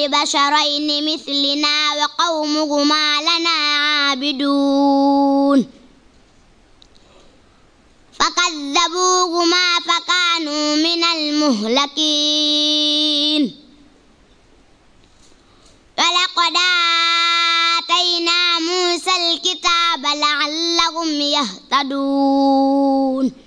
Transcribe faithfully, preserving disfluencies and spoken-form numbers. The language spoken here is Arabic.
بشرين مثلنا وقومهما لنا عابدون فكذبوهما فكانوا من المهلكين ولقد آتينا موسى الكتاب لعلهم يهتدون